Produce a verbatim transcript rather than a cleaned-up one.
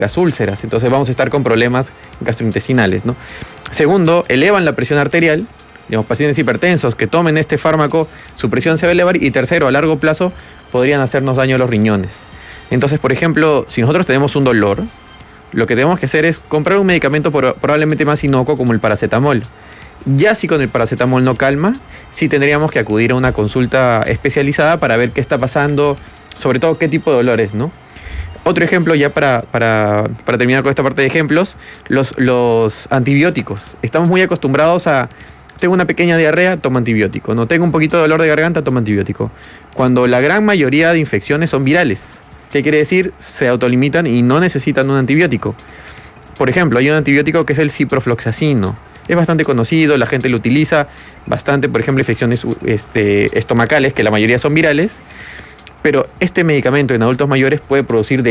las úlceras, entonces vamos a estar con problemas gastrointestinales, ¿no? Segundo, elevan la presión arterial, digamos, pacientes hipertensos que tomen este fármaco, su presión se va a elevar. Y tercero, a largo plazo podrían hacernos daño a los riñones. Entonces, por ejemplo, si nosotros tenemos un dolor, lo que tenemos que hacer es comprar un medicamento probablemente más inocuo como el paracetamol. Ya si con el paracetamol no calma, sí tendríamos que acudir a una consulta especializada para ver qué está pasando, sobre todo qué tipo de dolores, ¿no? Otro ejemplo, ya para, para, para terminar con esta parte de ejemplos, los, los antibióticos. Estamos muy acostumbrados a, tengo una pequeña diarrea, tomo antibiótico, no tengo un poquito de dolor de garganta, tomo antibiótico. Cuando la gran mayoría de infecciones son virales. ¿Qué quiere decir? Se autolimitan y no necesitan un antibiótico. Por ejemplo, hay un antibiótico que es el ciprofloxacino. Es bastante conocido, la gente lo utiliza bastante, por ejemplo, infecciones este, estomacales, que la mayoría son virales. Pero este medicamento en adultos mayores puede producir